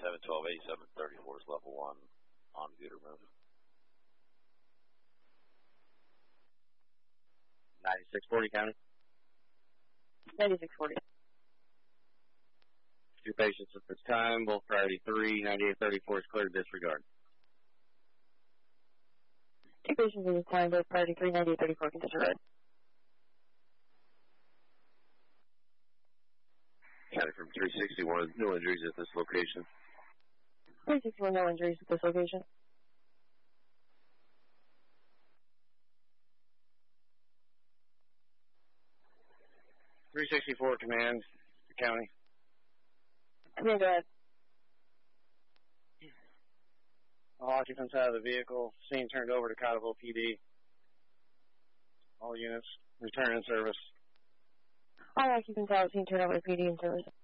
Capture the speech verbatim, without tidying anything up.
seven twelve eighty-seven thirty-four is level one on Gooder move. ninety-six forty county. ninety-six forty. Two patients at this time, both priority three, ninety-eight thirty-four is clear to disregard. Two patients at this time, both priority three, ninety-eight thirty-four can disregard. County from three sixty-one, no injuries at this location. three sixty-one, no injuries at this location. three sixty-four, command, county. Command, go ahead. All occupants out of the vehicle, scene turned over to Cotterville P D. All units return in service. All occupants out, scene turned over to P D in service.